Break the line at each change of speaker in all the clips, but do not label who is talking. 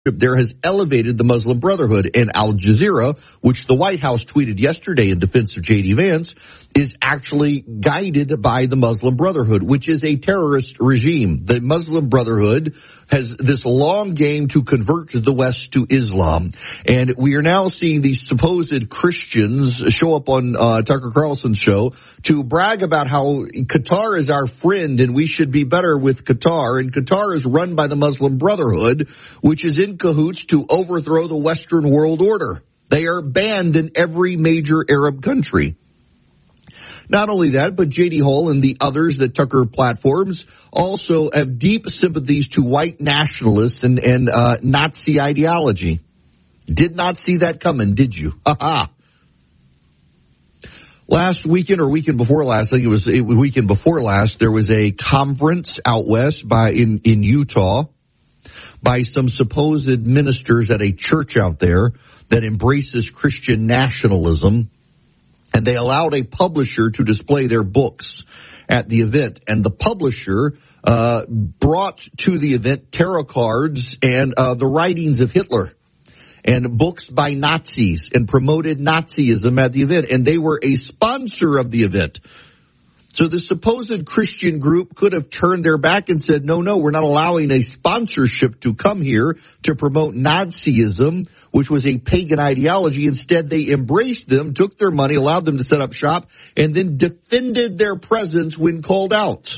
there has elevated the Muslim Brotherhood, and Al Jazeera, which the White House tweeted yesterday in defense of J.D. Vance, is actually guided by the Muslim Brotherhood, which is a terrorist regime. The Muslim Brotherhood has this long game to convert the West to Islam. And we are now seeing these supposed Christians show up on Tucker Carlson's show to brag about how Qatar is our friend and we should be better with Qatar. And Qatar is run by the Muslim Brotherhood, which is in cahoots to overthrow the Western world order. They are banned in every major Arab country. Not only that, but J.D. Hall and the others that Tucker platforms also have deep sympathies to white nationalists and Nazi ideology. Did not see that coming, did you? Last weekend or weekend before last, I think it was weekend before last, there was a conference out west in Utah by some supposed ministers at a church out there that embraces Christian nationalism. And they allowed a publisher to display their books at the event. And the publisher brought to the event tarot cards and the writings of Hitler and books by Nazis and promoted Nazism at the event. And they were a sponsor of the event. So the supposed Christian group could have turned their back and said, no, we're not allowing a sponsorship to come here to promote Nazism, which was a pagan ideology. Instead, they embraced them, took their money, allowed them to set up shop, and then defended their presence when called out.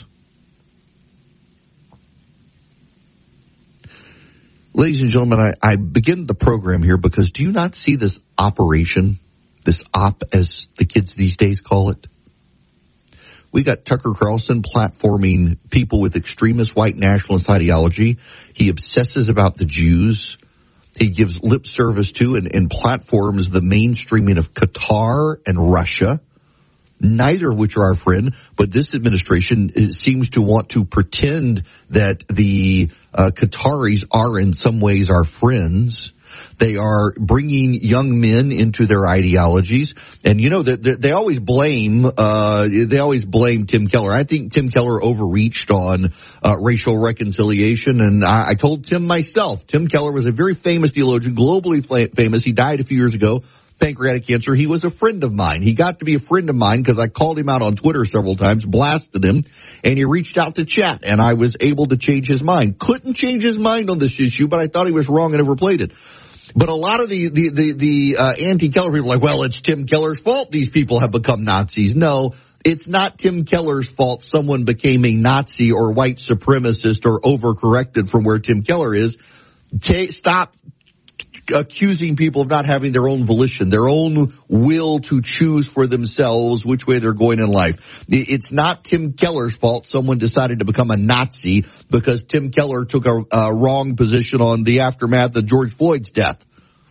Ladies and gentlemen, I begin the program here because do you not see this operation, this op as the kids these days call it? We got Tucker Carlson platforming people with extremist white nationalist ideology. He obsesses about the Jews. He gives lip service to and platforms the mainstreaming of Qatar and Russia, neither of which are our friend. But this administration seems to want to pretend that the Qataris are in some ways our friends. They are bringing young men into their ideologies. And, you know, they always blame Tim Keller. I think Tim Keller overreached on racial reconciliation. And I told Tim myself, Tim Keller was a very famous theologian, globally famous. He died a few years ago, pancreatic cancer. He was a friend of mine. He got to be a friend of mine because I called him out on Twitter several times, blasted him, and he reached out to chat. And I was able to change his mind. Couldn't change his mind on this issue, but I thought he was wrong and overplayed it. But a lot of the anti-Keller people are like, well, it's Tim Keller's fault these people have become Nazis. No, it's not Tim Keller's fault someone became a Nazi or white supremacist or overcorrected from where Tim Keller is. Stop accusing people of not having their own volition, their own will to choose for themselves which way they're going in life. It's not Tim Keller's fault someone decided to become a Nazi because Tim Keller took a wrong position on the aftermath of George Floyd's death.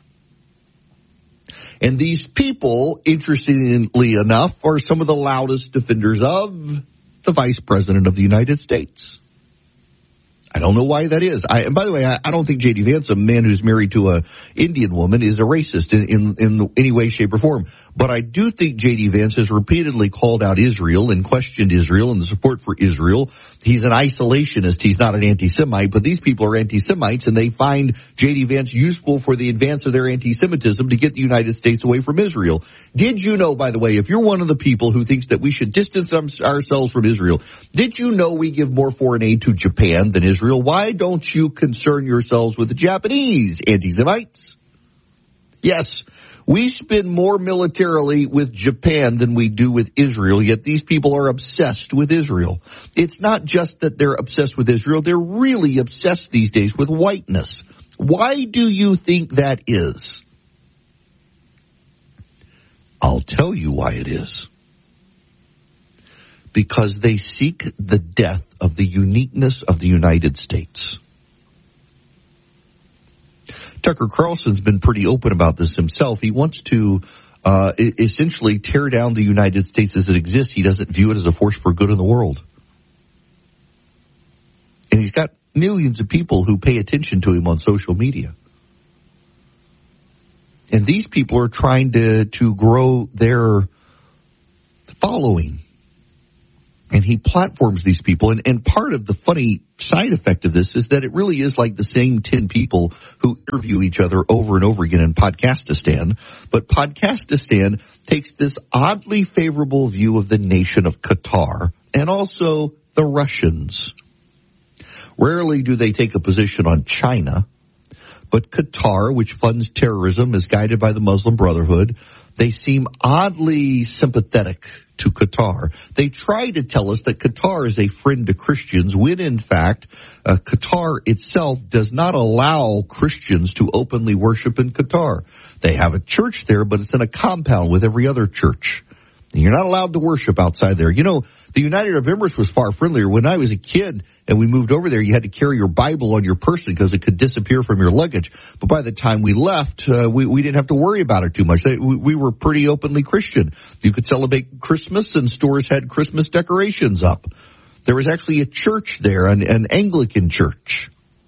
And these people, interestingly enough, are some of the loudest defenders of the Vice President of the United States. I don't know why that is. And by the way, I don't think J.D. Vance, a man who's married to a Indian woman, is a racist in any way, shape, or form. But I do think J.D. Vance has repeatedly called out Israel and questioned Israel and the support for Israel. He's an isolationist. He's not an anti-Semite, but these people are anti-Semites, and they find J.D. Vance useful for the advance of their anti-Semitism to get the United States away from Israel. Did you know, by the way, if you're one of the people who thinks that we should distance ourselves from Israel, did you know we give more foreign aid to Japan than Israel? Why don't you concern yourselves with the Japanese anti-Semites? Yes, we spend more militarily with Japan than we do with Israel, yet these people are obsessed with Israel. It's not just that they're obsessed with Israel, they're really obsessed these days with whiteness. Why do you think that is? I'll tell you why it is. Because they seek the death of the uniqueness of the United States. Tucker Carlson's been pretty open about this himself. He wants to essentially tear down the United States as it exists. He doesn't view it as a force for good in the world. And he's got millions of people who pay attention to him on social media. And these people are trying to grow their following. And he platforms these people. And part of the funny side effect of this is that it really is like the same 10 people who interview each other over and over again in Podcastistan. But Podcastistan takes this oddly favorable view of the nation of Qatar and also the Russians. Rarely do they take a position on China, but Qatar, which funds terrorism, is guided by the Muslim Brotherhood. They seem oddly sympathetic to Qatar. They try to tell us that Qatar is a friend to Christians, when in fact, Qatar itself does not allow Christians to openly worship in Qatar. They have a church there, but it's in a compound with every other church. And you're not allowed to worship outside there. You know, the United Arab Emirates was far friendlier. When I was a kid and we moved over there, you had to carry your Bible on your person because it could disappear from your luggage. But by the time we left, we didn't have to worry about it too much. We were pretty openly Christian. You could celebrate Christmas and stores had Christmas decorations up. There was actually a church there, an Anglican church.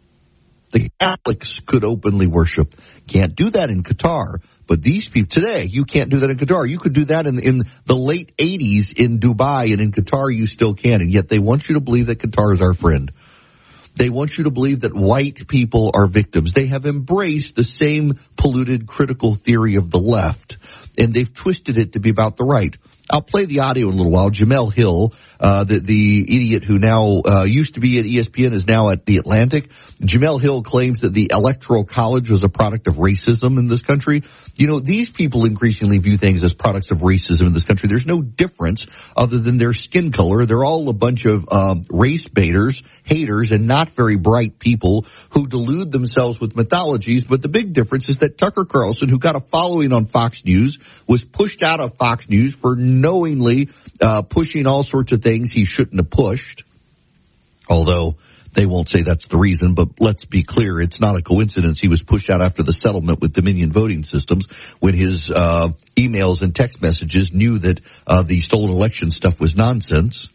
The Catholics could openly worship. Can't do that in Qatar. But these people today, you can't do that in Qatar. You could do that in the late 80s in Dubai, and in Qatar you still can. And yet they want you to believe that Qatar is our friend. They want you to believe that white people are victims. They have embraced the same polluted critical theory of the left, and they've twisted it to be about the right. I'll play the audio in a little while. Jamel Hill, the idiot who now used to be at ESPN, is now at The Atlantic. Jamel Hill claims that the Electoral College was a product of racism in this country. You know, these people increasingly view things as products of racism in this country. There's no difference other than their skin color. They're all a bunch of race baiters, haters, and not very bright people who delude themselves with mythologies. But the big difference is that Tucker Carlson, who got a following on Fox News, was pushed out of Fox News for knowingly pushing all sorts of things he shouldn't have pushed. Although they won't say that's the reason, but let's be clear, it's not a coincidence he was pushed out after the settlement with Dominion Voting Systems when his emails and text messages knew that the stolen election stuff was nonsense.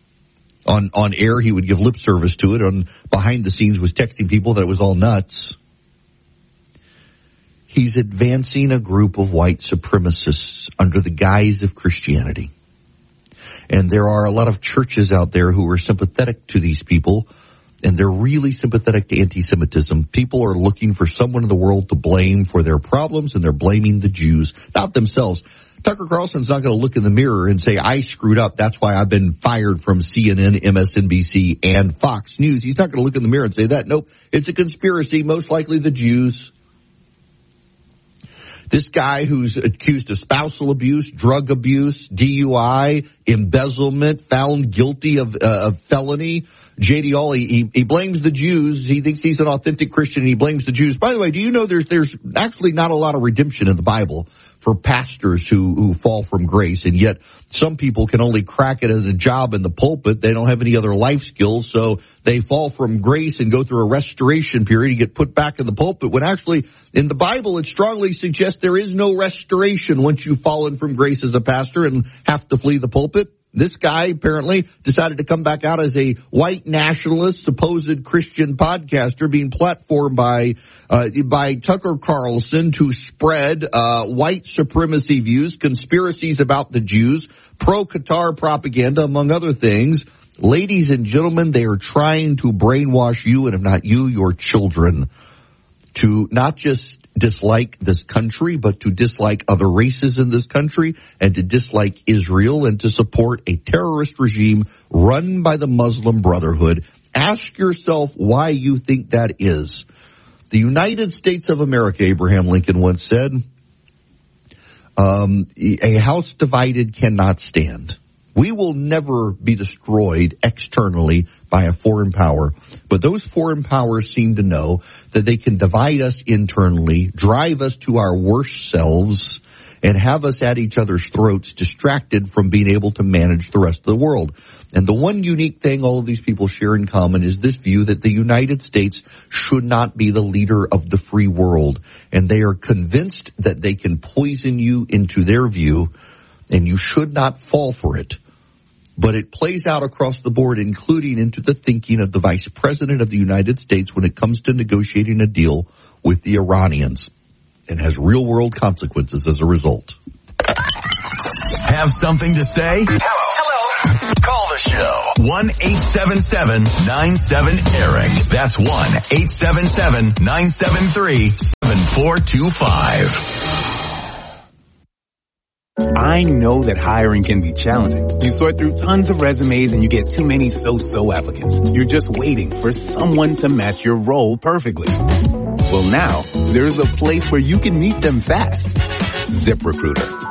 On air, he would give lip service to it. Behind the scenes was texting people that it was all nuts. He's advancing a group of white supremacists under the guise of Christianity. And there are a lot of churches out there who are sympathetic to these people, and they're really sympathetic to anti-Semitism. People are looking for someone in the world to blame for their problems, and they're blaming the Jews, not themselves. Tucker Carlson's not going to look in the mirror and say, I screwed up, that's why I've been fired from CNN, MSNBC, and Fox News. He's not going to look in the mirror and say that. Nope, it's a conspiracy, most likely the Jews. This guy who's accused of spousal abuse, drug abuse, DUI, embezzlement, found guilty of felony. J.D. Hawley, he blames the Jews. He thinks he's an authentic Christian, and he blames the Jews. By the way, do you know there's actually not a lot of redemption in the Bible for pastors who fall from grace, and yet some people can only crack it as a job in the pulpit. They don't have any other life skills, so they fall from grace and go through a restoration period and get put back in the pulpit, when actually in the Bible it strongly suggests there is no restoration once you've fallen from grace as a pastor and have to flee the pulpit. This guy apparently decided to come back out as a white nationalist, supposed Christian podcaster being platformed by Tucker Carlson to spread white supremacy views, conspiracies about the Jews, pro-Qatar propaganda, among other things. Ladies and gentlemen, they are trying to brainwash you, and if not you, your children, to not just dislike this country, but to dislike other races in this country, and to dislike Israel, and to support a terrorist regime run by the Muslim Brotherhood. Ask yourself why you think that is. The United States of America, Abraham Lincoln once said, a house divided cannot stand. We will never be destroyed externally by a foreign power, but those foreign powers seem to know that they can divide us internally, drive us to our worst selves, and have us at each other's throats, distracted from being able to manage the rest of the world. And the one unique thing all of these people share in common is this view that the United States should not be the leader of the free world. And they are convinced that they can poison you into their view, and you should not fall for it. But it plays out across the board, including into the thinking of the Vice President of the United States when it comes to negotiating a deal with the Iranians, and has real-world consequences as a result.
Have something to say? Hello. Call the show. 1-877-97-ERIC. That's 1-877-973-7425.
I know that hiring can be challenging. You sort through tons of resumes and you get too many so-so applicants. You're just waiting for someone to match your role perfectly. Well, now there's a place where you can meet them fast. ZipRecruiter.